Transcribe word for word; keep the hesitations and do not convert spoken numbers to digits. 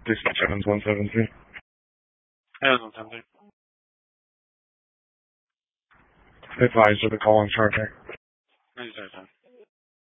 Dispatch Evans one seven three. Evans one seven three. Advised of the call on Charter.